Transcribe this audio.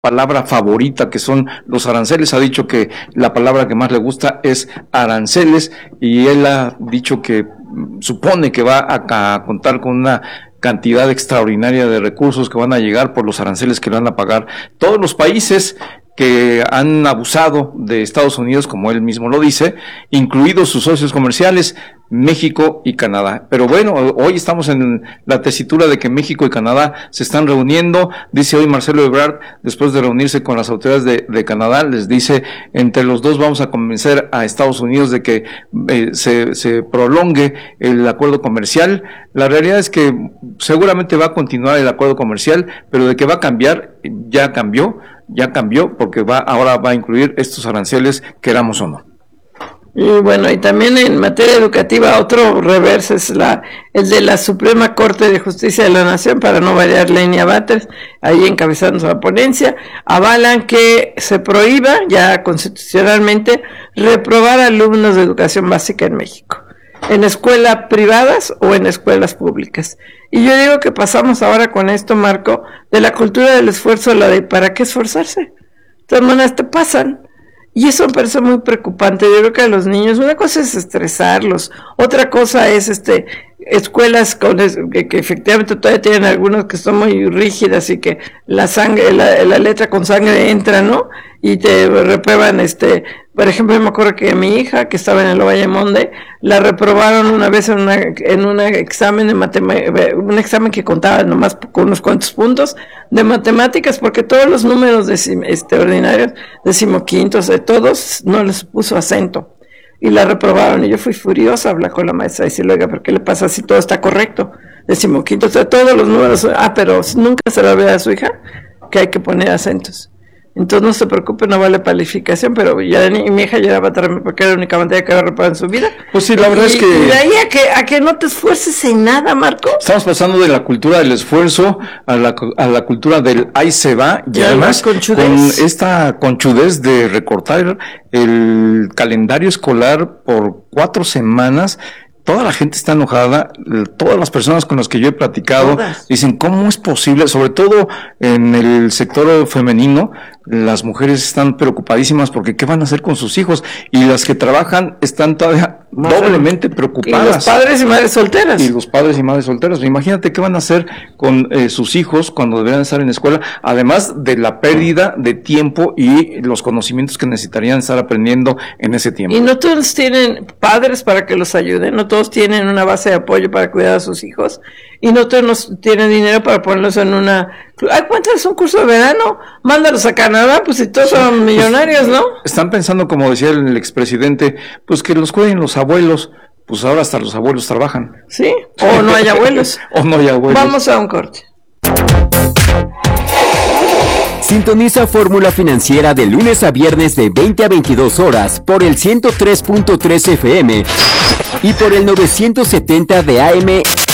palabra favorita, que son los aranceles. Ha dicho que la palabra que más le gusta es aranceles, y él ha dicho que supone que va a contar con una cantidad extraordinaria de recursos que van a llegar por los aranceles que le van a pagar todos los países que han abusado de Estados Unidos, como él mismo lo dice, incluidos sus socios comerciales, México y Canadá. Pero bueno, hoy estamos en la tesitura de que México y Canadá se están reuniendo. Dice hoy Marcelo Ebrard, después de reunirse con las autoridades de Canadá, les dice, entre los dos vamos a convencer a Estados Unidos de que se prolongue el acuerdo comercial. La realidad es que seguramente va a continuar el acuerdo comercial, pero de que va a cambiar, ya cambió, porque ahora va a incluir estos aranceles, queramos o no. Y bueno, y también en materia educativa, otro reverso es el de la Suprema Corte de Justicia de la Nación, para no variar, Lenia Batres, ahí encabezando la ponencia, avalan que se prohíba ya constitucionalmente reprobar alumnos de educación básica en México, en escuelas privadas o en escuelas públicas. Y yo digo que pasamos ahora con esto, Marco, de la cultura del esfuerzo a la de ¿para qué esforzarse? De todas maneras te pasan. Y eso me parece muy preocupante. Yo creo que a los niños, una cosa es estresarlos, otra cosa es escuelas que efectivamente todavía tienen algunos que son muy rígidas y que la letra con sangre entra, ¿no? Y te reprueban, por ejemplo, yo me acuerdo que a mi hija, que estaba en el Valle Monde, la reprobaron una vez en un examen de un examen que contaba nomás con unos cuantos puntos de matemáticas, porque todos los números ordinarios, decimoquintos, de todos, no les puso acento. Y la reprobaron, y yo fui furiosa a hablar con la maestra y decirle, oiga, ¿por qué le pasa si todo está correcto? Decimoquinto, o sea, todos los números, pero nunca se lo ve a su hija que hay que poner acentos. Entonces no se preocupe, no vale calificación, pero ya mi hija ya va a traerme porque era la única materia que había reparado en su vida. Pues sí, la verdad es que... Y de ahí a que no te esfuerces en nada, Marco. Estamos pasando de la cultura del esfuerzo a la cultura del ahí se va, y además con esta conchudez de recortar el calendario escolar por 4 semanas. Toda la gente está enojada, todas las personas con las que yo he platicado dicen, ¿cómo es posible? Sobre todo en el sector femenino, las mujeres están preocupadísimas porque ¿qué van a hacer con sus hijos? Y las que trabajan están todavía doblemente preocupadas. Y los padres y madres solteras. Imagínate qué van a hacer con sus hijos cuando deberían estar en escuela, además de la pérdida de tiempo y los conocimientos que necesitarían estar aprendiendo en ese tiempo. Y no todos tienen padres para que los ayuden, no todos tienen una base de apoyo para cuidar a sus hijos, y no todos tienen dinero para ponerlos en una... Ay, cuéntales un curso de verano, mándalos a Canadá, pues si todos son millonarios, ¿no? Están pensando, como decía el expresidente, pues que los cuiden los abuelos. Pues ahora hasta los abuelos trabajan. Sí, o no hay abuelos. Vamos a un corte. Sintoniza Fórmula Financiera de lunes a viernes de 20 a 22 horas por el 103.3 FM y por el 970 de AM